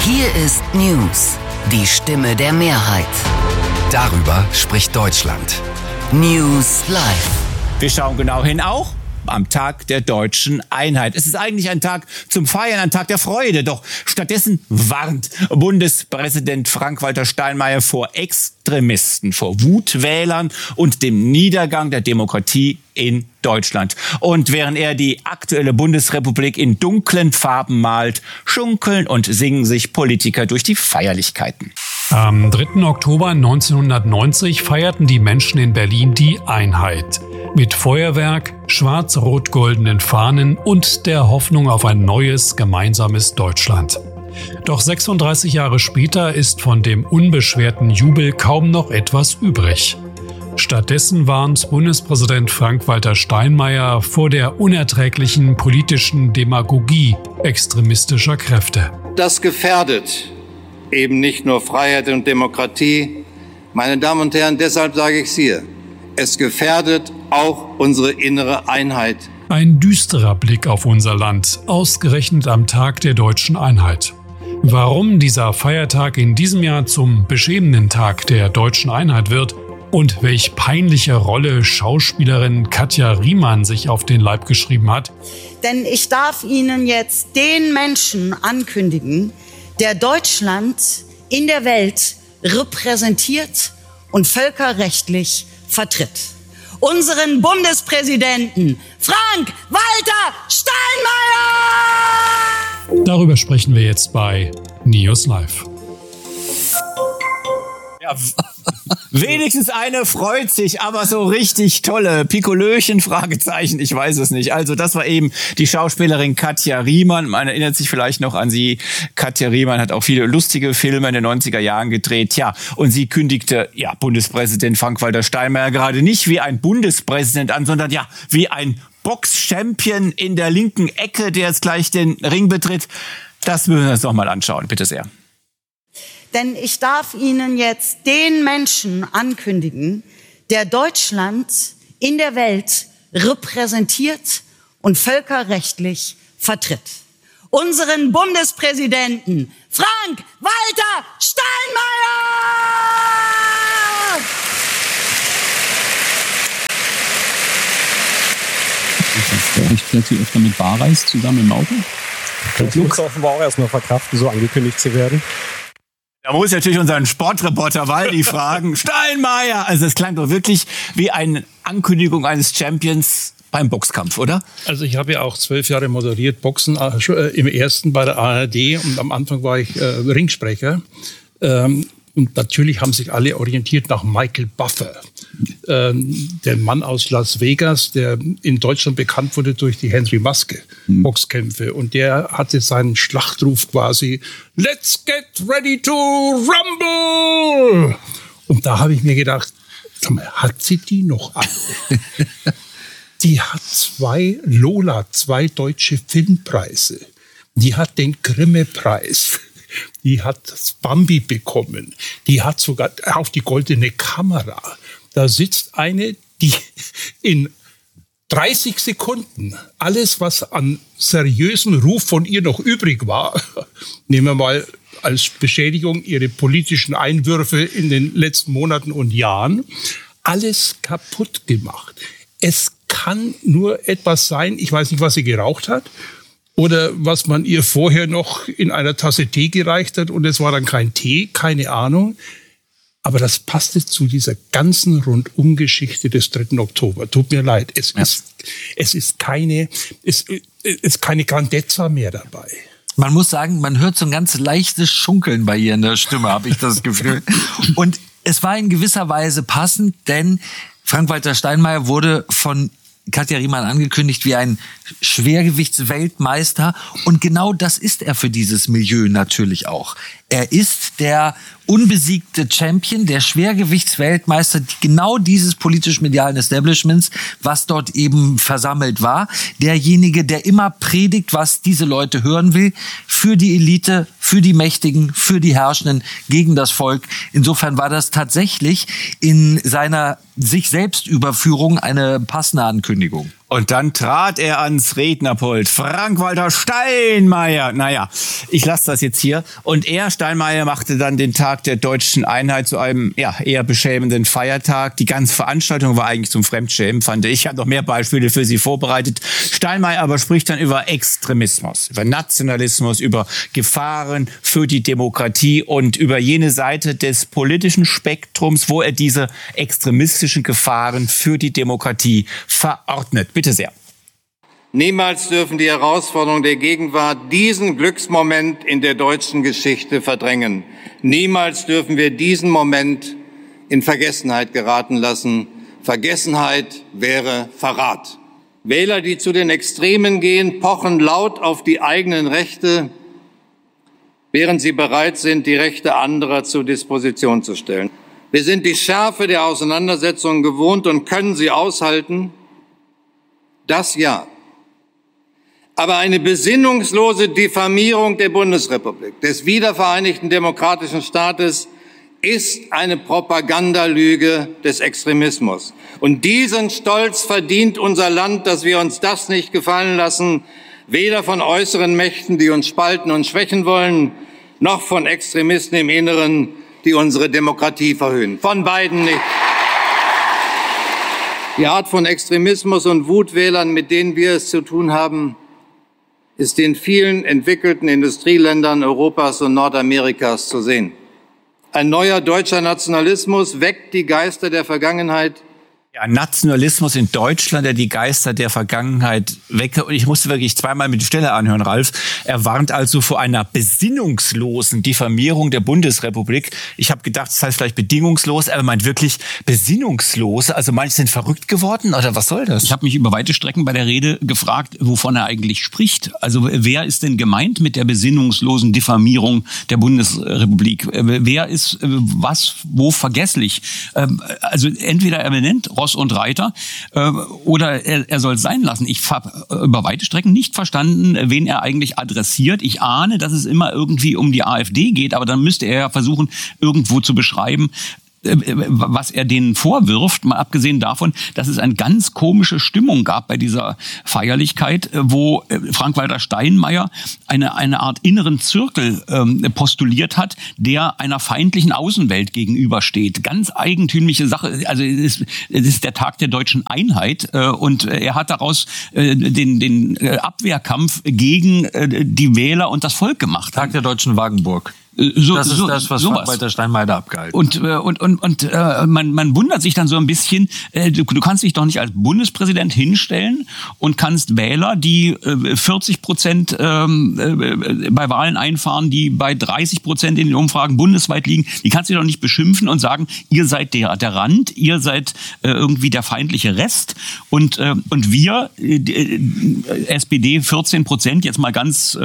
Hier ist News, die Stimme der Mehrheit. Darüber spricht Deutschland. News Live. Wir schauen genau hin, auch am Tag der deutschen Einheit. Es ist eigentlich ein Tag zum Feiern, ein Tag der Freude. Doch stattdessen warnt Bundespräsident Frank-Walter Steinmeier vor Extremisten, vor Wutwählern und dem Niedergang der Demokratie in Deutschland. Und während er die aktuelle Bundesrepublik in dunklen Farben malt, schunkeln und singen sich Politiker durch die Feierlichkeiten. Am 3. Oktober 1990 feierten die Menschen in Berlin die Einheit. Mit Feuerwerk, schwarz-rot-goldenen Fahnen und der Hoffnung auf ein neues, gemeinsames Deutschland. Doch 36 Jahre später ist von dem unbeschwerten Jubel kaum noch etwas übrig. Stattdessen warnt Bundespräsident Frank-Walter Steinmeier vor der unerträglichen politischen Demagogie extremistischer Kräfte. Das gefährdet eben nicht nur Freiheit und Demokratie. Meine Damen und Herren, deshalb sage ich es hier. Es gefährdet auch unsere innere Einheit. Ein düsterer Blick auf unser Land, ausgerechnet am Tag der deutschen Einheit. Warum dieser Feiertag in diesem Jahr zum beschämenden Tag der deutschen Einheit wird und welch peinliche Rolle Schauspielerin Katja Riemann sich auf den Leib geschrieben hat. Denn ich darf Ihnen jetzt den Menschen ankündigen, der Deutschland in der Welt repräsentiert und völkerrechtlich vertritt. Unseren Bundespräsidenten Frank-Walter Steinmeier! Darüber sprechen wir jetzt bei News Live. Ja, wenigstens eine freut sich, aber so richtig tolle Pikolöchen, Fragezeichen, ich weiß es nicht. Also das war eben die Schauspielerin Katja Riemann. Man erinnert sich vielleicht noch an sie. Katja Riemann hat auch viele lustige Filme in den 90er Jahren gedreht. Ja, und sie kündigte Bundespräsident Frank-Walter Steinmeier gerade nicht wie ein Bundespräsident an, sondern wie ein Box-Champion in der linken Ecke, der jetzt gleich den Ring betritt. Das müssen wir uns noch mal anschauen, bitte sehr. Denn ich darf Ihnen jetzt den Menschen ankündigen, der Deutschland in der Welt repräsentiert und völkerrechtlich vertritt. Unseren Bundespräsidenten Frank-Walter Steinmeier! Ich fährt sie öfter mit Barreis zusammen im Auto? Das muss offenbar auch erstmal verkraften, so angekündigt zu werden. Da muss natürlich unseren Sportreporter Waldi fragen. Steinmeier! Also es klang doch wirklich wie eine Ankündigung eines Champions beim Boxkampf, oder? Also ich habe ja auch 12 Jahre moderiert, Boxen im ersten bei der ARD und am Anfang war ich Ringsprecher. Und natürlich haben sich alle orientiert nach Michael Buffer, der Mann aus Las Vegas, der in Deutschland bekannt wurde durch die Henry Maske Boxkämpfe. Und der hatte seinen Schlachtruf quasi, "Let's get ready to rumble!" Und da habe ich mir gedacht, hat sie die noch alle? Die hat 2 deutsche Filmpreise. Die hat den Grimme-Preis. Die hat das Bambi bekommen. Die hat sogar auch die Goldene Kamera. Da sitzt eine, die in 30 Sekunden alles, was an seriösen Ruf von ihr noch übrig war, nehmen wir mal als Beschädigung ihre politischen Einwürfe in den letzten Monaten und Jahren, alles kaputt gemacht. Es kann nur etwas sein, ich weiß nicht, was sie geraucht hat, oder was man ihr vorher noch in einer Tasse Tee gereicht hat und es war dann kein Tee, keine Ahnung. Aber das passte zu dieser ganzen Rundumgeschichte des 3. Oktober. Tut mir leid, es ist keine Grandezza mehr dabei. Man muss sagen, man hört so ein ganz leichtes Schunkeln bei ihr in der Stimme, habe ich das Gefühl. Und es war in gewisser Weise passend, denn Frank-Walter Steinmeier wurde von Katja Riemann angekündigt wie ein Schwergewichtsweltmeister. Und genau das ist er für dieses Milieu natürlich auch. Er ist der unbesiegte Champion, der Schwergewichtsweltmeister genau dieses politisch-medialen Establishments, was dort eben versammelt war. Derjenige, der immer predigt, was diese Leute hören will, für die Elite, für die Mächtigen, für die Herrschenden, gegen das Volk. Insofern war das tatsächlich in seiner sich selbst Überführung eine passende Ankündigung. Und dann trat er ans Rednerpult. Frank-Walter Steinmeier. Naja, ich lasse das jetzt hier. Und Steinmeier, machte dann den Tag der deutschen Einheit zu einem eher beschämenden Feiertag. Die ganze Veranstaltung war eigentlich zum Fremdschämen, fand ich. Ich habe noch mehr Beispiele für Sie vorbereitet. Steinmeier aber spricht dann über Extremismus, über Nationalismus, über Gefahren für die Demokratie und über jene Seite des politischen Spektrums, wo er diese extremistischen Gefahren für die Demokratie verordnet. Bitte sehr. Niemals dürfen die Herausforderungen der Gegenwart diesen Glücksmoment in der deutschen Geschichte verdrängen. Niemals dürfen wir diesen Moment in Vergessenheit geraten lassen. Vergessenheit wäre Verrat. Wähler, die zu den Extremen gehen, pochen laut auf die eigenen Rechte, während sie bereit sind, die Rechte anderer zur Disposition zu stellen. Wir sind die Schärfe der Auseinandersetzungen gewohnt und können sie aushalten. Das ja. Aber eine besinnungslose Diffamierung der Bundesrepublik, des wiedervereinigten demokratischen Staates, ist eine Propagandalüge des Extremismus. Und diesen Stolz verdient unser Land, dass wir uns das nicht gefallen lassen, weder von äußeren Mächten, die uns spalten und schwächen wollen, noch von Extremisten im Inneren, die unsere Demokratie verhöhnen. Von beiden nicht. Die Art von Extremismus und Wutwählern, mit denen wir es zu tun haben, ist in vielen entwickelten Industrieländern Europas und Nordamerikas zu sehen. Ein neuer deutscher Nationalismus weckt die Geister der Vergangenheit. Ja, Nationalismus in Deutschland, der die Geister der Vergangenheit wecke. Und ich musste wirklich zweimal mit Stelle anhören, Ralf. Er warnt also vor einer besinnungslosen Diffamierung der Bundesrepublik. Ich habe gedacht, das heißt vielleicht bedingungslos, aber er meint wirklich besinnungslos. Also manche sind verrückt geworden oder was soll das? Ich habe mich über weite Strecken bei der Rede gefragt, wovon er eigentlich spricht. Also wer ist denn gemeint mit der besinnungslosen Diffamierung der Bundesrepublik? Wer ist wo vergesslich? Also entweder er benennt Ross und Reiter oder er soll es sein lassen. Ich habe über weite Strecken nicht verstanden, wen er eigentlich adressiert. Ich ahne, dass es immer irgendwie um die AfD geht, aber dann müsste er ja versuchen, irgendwo zu beschreiben, was er denen vorwirft, mal abgesehen davon, dass es eine ganz komische Stimmung gab bei dieser Feierlichkeit, wo Frank-Walter Steinmeier eine Art inneren Zirkel postuliert hat, der einer feindlichen Außenwelt gegenübersteht. Ganz eigentümliche Sache. Also es ist der Tag der deutschen Einheit und er hat daraus den Abwehrkampf gegen die Wähler und das Volk gemacht. Tag der deutschen Wagenburg. Das ist das, was Frank-Walter Steinmeier da abgehalten hat. Und man wundert sich dann so ein bisschen, du kannst dich doch nicht als Bundespräsident hinstellen und kannst Wähler, die 40% bei Wahlen einfahren, die bei 30% in den Umfragen bundesweit liegen, die kannst du doch nicht beschimpfen und sagen, ihr seid der Rand, ihr seid irgendwie der feindliche Rest und wir, SPD 14%, jetzt mal ganz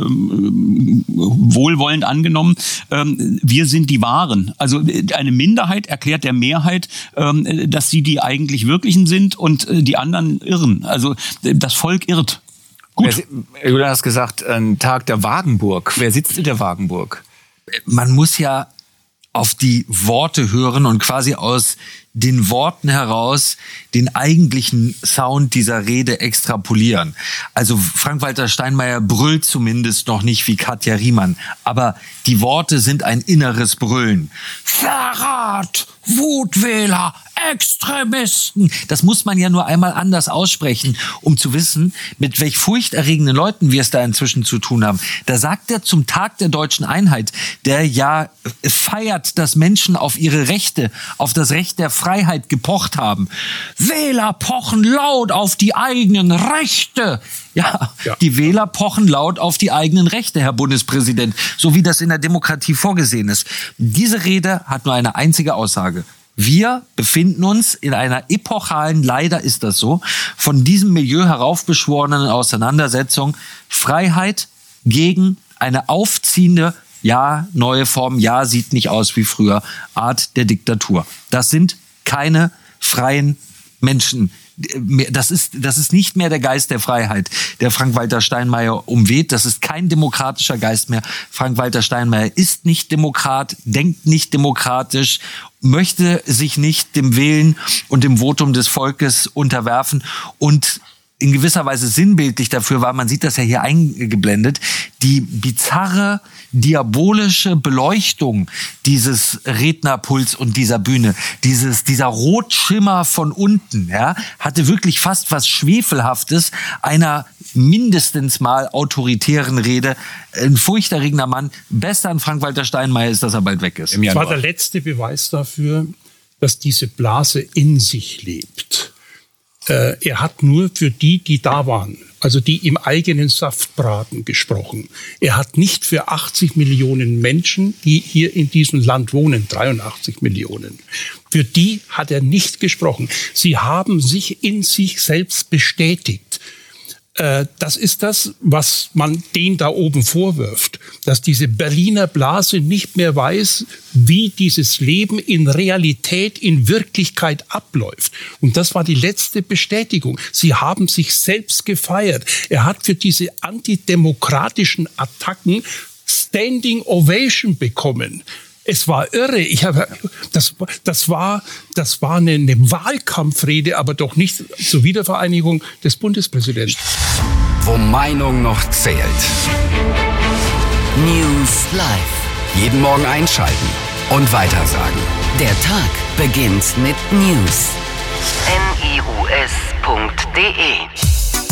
wohlwollend angenommen, wir sind die Wahren. Also eine Minderheit erklärt der Mehrheit, dass sie die eigentlich Wirklichen sind und die anderen irren. Also das Volk irrt. Gut. Du hast gesagt, ein Tag der Wagenburg. Wer sitzt in der Wagenburg? Man muss ja auf die Worte hören und quasi aus den Worten heraus den eigentlichen Sound dieser Rede extrapolieren. Also Frank-Walter Steinmeier brüllt zumindest noch nicht wie Katja Riemann, aber die Worte sind ein inneres Brüllen. Verrat, Wutwähler, Extremisten. Das muss man ja nur einmal anders aussprechen, um zu wissen, mit welch furchterregenden Leuten wir es da inzwischen zu tun haben. Da sagt er zum Tag der deutschen Einheit, der ja feiert, dass Menschen auf ihre Rechte, auf das Recht der Freiheit gepocht haben. Wähler pochen laut auf die eigenen Rechte. Ja, die Wähler pochen laut auf die eigenen Rechte, Herr Bundespräsident, so wie das in der Demokratie vorgesehen ist. Diese Rede hat nur eine einzige Aussage. Wir befinden uns in einer epochalen, leider ist das so, von diesem Milieu heraufbeschworenen Auseinandersetzung. Freiheit gegen eine aufziehende, neue Form, sieht nicht aus wie früher, Art der Diktatur. Das sind keine freien Menschen. Das ist nicht mehr der Geist der Freiheit, der Frank-Walter Steinmeier umweht. Das ist kein demokratischer Geist mehr. Frank-Walter Steinmeier ist nicht Demokrat, denkt nicht demokratisch, möchte sich nicht dem Willen und dem Votum des Volkes unterwerfen und in gewisser Weise sinnbildlich dafür war, man sieht das ja hier eingeblendet, die bizarre, diabolische Beleuchtung dieses Rednerpuls und dieser Bühne, dieser Rotschimmer von unten, ja, hatte wirklich fast was Schwefelhaftes einer mindestens mal autoritären Rede. Ein furchterregender Mann. Besser an Frank-Walter Steinmeier ist, dass er bald weg ist. Das war der letzte Beweis dafür, dass diese Blase in sich lebt. Er hat nur für die da waren, also die im eigenen Saft braten, gesprochen. Er hat nicht für 80 Millionen Menschen, die hier in diesem Land wohnen, 83 Millionen. Für die hat er nicht gesprochen. Sie haben sich in sich selbst bestätigt. Das ist das, was man denen da oben vorwirft, dass diese Berliner Blase nicht mehr weiß, wie dieses Leben in Realität, in Wirklichkeit abläuft. Und das war die letzte Bestätigung. Sie haben sich selbst gefeiert. Er hat für diese antidemokratischen Attacken Standing Ovation bekommen. Es war irre. Das war eine Wahlkampfrede, aber doch nicht zur Wiedervereinigung des Bundespräsidenten. Wo Meinung noch zählt. News Live. Jeden Morgen einschalten und weitersagen. Der Tag beginnt mit News. news.de